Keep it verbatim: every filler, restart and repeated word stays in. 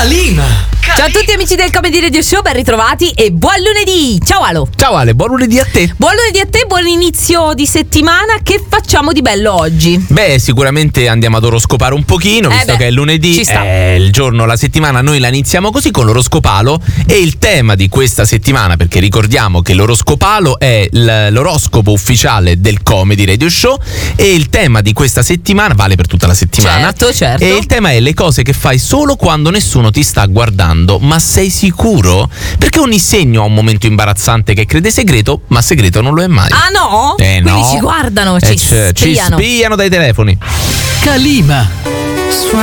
Calima. Ciao a tutti amici del Comedy Radio Show, ben ritrovati e buon lunedì. Ciao Ale. Ciao Ale, buon lunedì a te. Buon lunedì a te, buon inizio di settimana. Che facciamo di bello oggi? Beh, sicuramente andiamo ad oroscopare un pochino, Eh visto beh, che è lunedì, ci sta. è il giorno, la settimana, noi la iniziamo così con l'oroscopalo. E il tema di questa settimana, perché ricordiamo che l'oroscopalo è l- l'oroscopo ufficiale del Comedy Radio Show, e il tema di questa settimana vale per tutta la settimana. Certo, certo. E il tema è le cose che fai solo quando nessuno ti sta guardando. Ma sei sicuro? Perché ogni segno ha un momento imbarazzante che crede segreto, ma segreto non lo è mai. Ah no? Eh, Quindi no. ci guardano, Eh, ci c- ci spiano. spiano dai telefoni. Calima. Suona